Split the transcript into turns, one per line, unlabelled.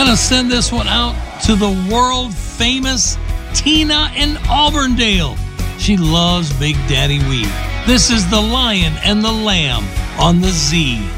Want to send this one out to the world famous Tina in Auburndale. She loves Big Daddy Weave. This is The Lion and the Lamb on the Z.